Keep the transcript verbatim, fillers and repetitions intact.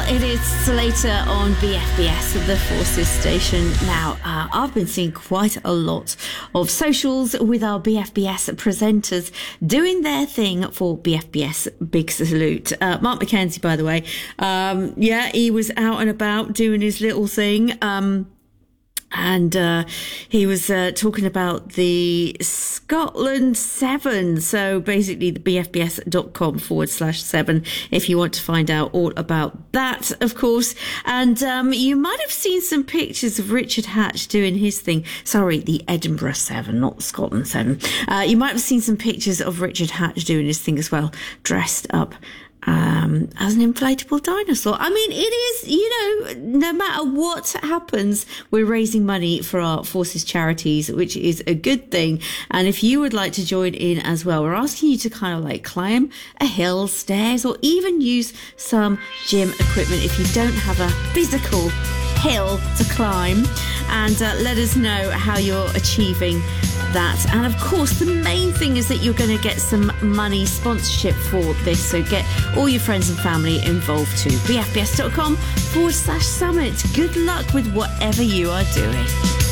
It is Slater on B F B S, the Forces station. Now, uh, I've been seeing quite a lot of socials with our B F B S presenters doing their thing for B F B S Big Salute. Uh, Mark McKenzie, by the way, um, yeah, he was out and about doing his little thing. Um, And uh, he was uh, talking about the Scotland seven. So basically the bfbs.com forward slash seven if you want to find out all about that, of course. And um, you might have seen some pictures of Richard Hatch doing his thing. Sorry, the Edinburgh seven, not the Scotland seven. Uh, you might have seen some pictures of Richard Hatch doing his thing as well, dressed up Um, as an inflatable dinosaur. I mean, it is, you know, no matter what happens, we're raising money for our Forces charities, which is a good thing. And if you would like to join in as well, we're asking you to kind of like climb a hill, stairs, or even use some gym equipment if you don't have a physical hill to climb, and uh, let us know how you're achieving that. And of course, the main thing is that you're going to get some money sponsorship for this, so get all your friends and family involved too. bfbs.com forward slash summit. Good luck with whatever you are doing.